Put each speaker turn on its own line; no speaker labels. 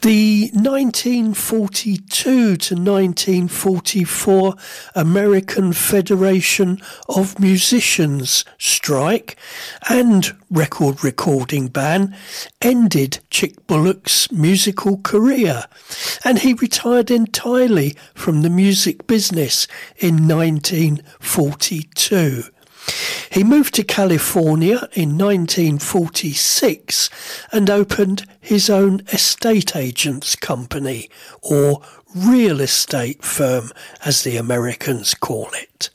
The 1942 to 1944 American Federation of Musicians strike and record recording ban ended Chick Bullock's musical career, and he retired entirely from the music business in 1942. He moved to California in 1946 and opened his own estate agents company, or real estate firm as the Americans call it.